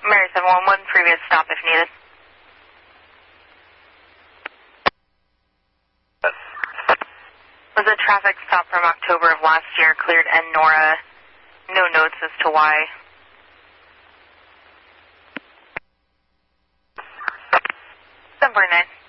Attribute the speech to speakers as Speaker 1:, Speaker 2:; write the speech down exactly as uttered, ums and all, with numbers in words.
Speaker 1: Mary seven one one, previous stop if needed. Was a traffic stop from October of last year, cleared N Nora, no notes as to why. seven four nine.